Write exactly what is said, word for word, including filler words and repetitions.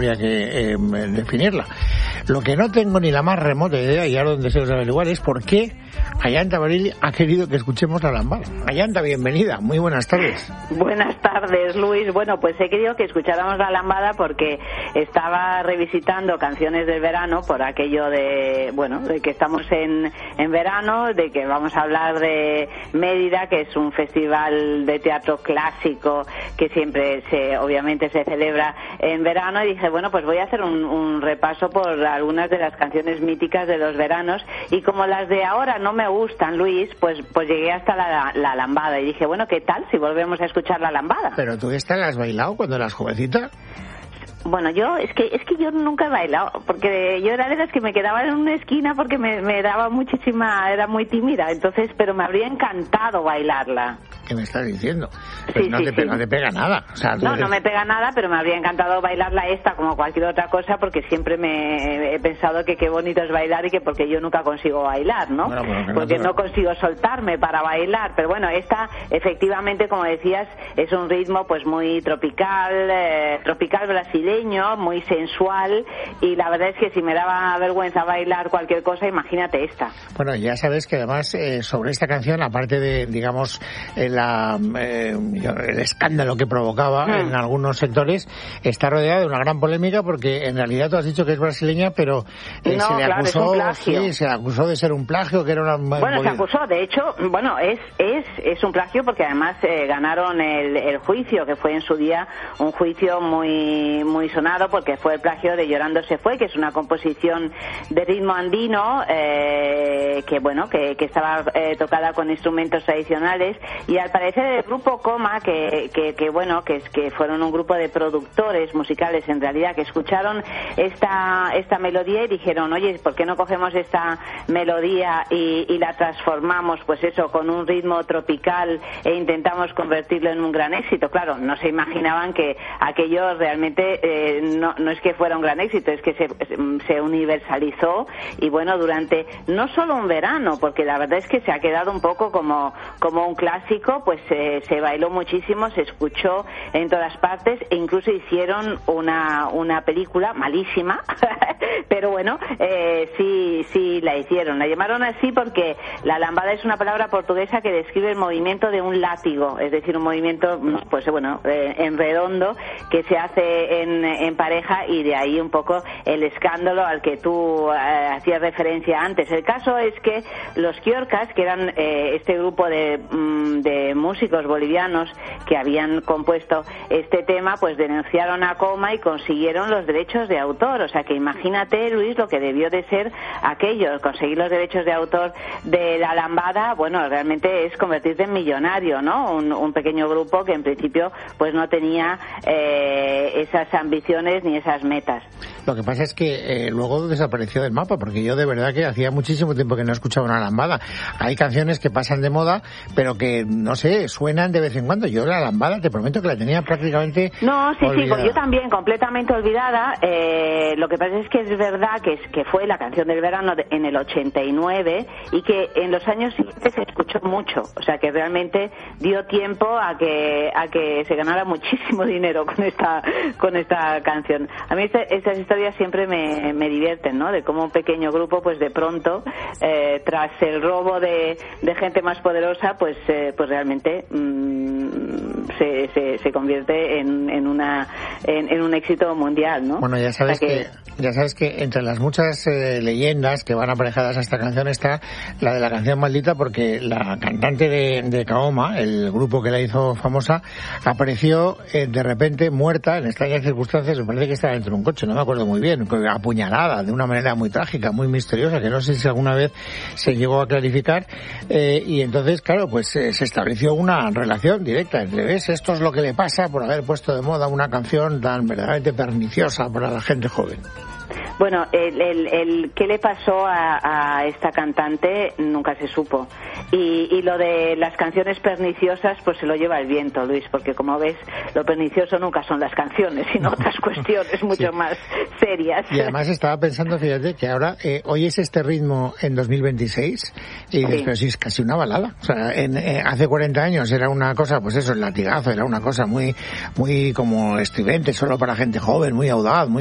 habría que eh, definirla. Lo que no tengo ni la más remota idea, y ahora donde se os averiguar, es por qué Ayanta Barilli ha querido que escuchemos La Lambada. Ayanta, bienvenida, muy buenas tardes. Buenas tardes, Luis. Bueno, pues he querido que escucháramos La Lambada porque estaba revisitando canciones del verano por aquello de, bueno, de que estamos en, en verano, de que vamos a hablar de Mérida, que es un festival de teatro clásico que siempre se, obviamente se celebra en verano, y dije, bueno, pues voy a hacer un, un repaso por algunas de las canciones míticas de los veranos, y como las de ahora no me gustan, Luis, pues pues llegué hasta la, la lambada y dije, bueno, ¿qué tal si volvemos a escuchar la lambada? ¿Pero tú esta la has bailado cuando eras jovencita? Bueno, yo, es que es que yo nunca he bailado, porque yo era de las que me quedaba en una esquina porque me, me daba muchísima, era muy tímida, entonces, pero me habría encantado bailarla. ¿Qué me estás diciendo? Pues sí, no, sí, te, sí. no te pega nada. O sea, no, eres... no me pega nada, pero me habría encantado bailarla esta como cualquier otra cosa, porque siempre me he pensado que qué bonito es bailar y que porque yo nunca consigo bailar, ¿no? Bueno, bueno, no porque te... no consigo soltarme para bailar, pero bueno, esta efectivamente, como decías, es un ritmo pues muy tropical, eh, tropical brasileño, muy sensual, y la verdad es que si me daba vergüenza bailar cualquier cosa, imagínate esta. Bueno, ya sabes que además eh, sobre esta canción, aparte de, digamos, eh, la, eh, el escándalo que provocaba mm. en algunos sectores, está rodeada de una gran polémica porque en realidad tú has dicho que es brasileña, pero eh, no, se le claro, acusó, es un plagio. Sí, se le acusó de ser un plagio, que era una... Bueno, se acusó, de hecho, bueno, es es es un plagio porque además eh, ganaron el, el juicio, que fue en su día un juicio muy muy sonado, porque fue el plagio de Llorando se fue, que es una composición de ritmo andino eh, que bueno que, que estaba eh, tocada con instrumentos tradicionales, y al parecer el grupo Coma, que, que, que bueno que es que fueron un grupo de productores musicales en realidad, que escucharon esta esta melodía y dijeron, oye, ¿por qué no cogemos esta melodía y, y la transformamos pues eso con un ritmo tropical e intentamos convertirlo en un gran éxito? Claro, no se imaginaban que aquello realmente eh, no, no es que fuera un gran éxito, es que se, se universalizó, y bueno, durante no solo un verano, porque la verdad es que se ha quedado un poco como, como un clásico, pues eh, se bailó muchísimo, se escuchó en todas partes, e incluso hicieron una, una película malísima, pero bueno, eh, sí, sí la hicieron. La llamaron así porque la lambada es una palabra portuguesa que describe el movimiento de un látigo, es decir, un movimiento, pues bueno, eh, en redondo, que se hace en, en pareja, y de ahí un poco el escándalo al que tú eh, hacías referencia antes. El caso es que los Quiorcas, que eran eh, este grupo de, mm, de músicos bolivianos que habían compuesto este tema, pues denunciaron a Coma y consiguieron los derechos de autor. O sea que imagínate, Luis, lo que debió de ser aquello, conseguir los derechos de autor de la lambada. Bueno, realmente es convertirte en millonario, ¿no? Un, un pequeño grupo que en principio pues no tenía eh, esas ambiciones ni esas metas. Lo que pasa es que eh, luego desapareció del mapa, porque yo de verdad que hacía muchísimo tiempo que no escuchaba una lambada. Hay canciones que pasan de moda, pero que, no sé, suenan de vez en cuando. Yo la lambada, te prometo que la tenía prácticamente No, sí, olvidada. sí, pues yo también, completamente olvidada. Eh, lo que pasa es que es verdad que, es, que fue la canción del verano de, en el ochenta y nueve, y que en los años siguientes se escuchó mucho. O sea, que realmente dio tiempo a que a que se ganara muchísimo dinero con esta con esta canción. A mí esta, estas historias siempre me, me divierten, ¿no? De cómo un pequeño grupo, pues de pronto, eh, tras el robo de, de gente más poderosa, pues eh, pues realmente mmm, se, se, se convierte en, en una en, en un éxito mundial, ¿no? Bueno, ya sabes o sea que, que ya sabes que entre las muchas eh, leyendas que van aparejadas a esta canción está la de la canción maldita, porque la cantante de, de Kaoma, el grupo que la hizo famosa, apareció eh, de repente muerta en extrañas circunstancias. Me parece que estaba dentro de un coche, no me acuerdo muy bien, apuñalada de una manera muy trágica, muy misteriosa, que no sé si alguna vez se llegó a clarificar, eh, y entonces, claro, pues eh, se estableció una relación directa entre, ¿ves? Esto es lo que le pasa por haber puesto de moda una canción tan verdaderamente perniciosa para la gente joven. Bueno, el, el, el qué le pasó a, a esta cantante nunca se supo. Y, y lo de las canciones perniciosas, pues se lo lleva el viento, Luis, porque como ves, lo pernicioso nunca son las canciones, sino no. otras cuestiones mucho sí. más serias. Y además estaba pensando, fíjate, que ahora eh, oyes este ritmo en dos mil veintiséis y dices, sí. pero sí, es casi una balada. O sea, en, eh, hace cuarenta años era una cosa, pues eso, el latigazo, era una cosa muy, muy como estridente, solo para gente joven, muy audaz, muy